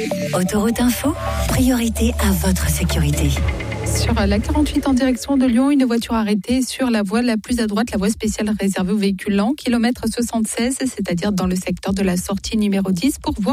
Autoroute Info, priorité à votre sécurité. Sur la 48 en direction de Lyon, une voiture arrêtée sur la voie la plus à droite, la voie spéciale réservée aux véhicules lents, kilomètre 76, c'est-à-dire dans le secteur de la sortie numéro 10 pour voie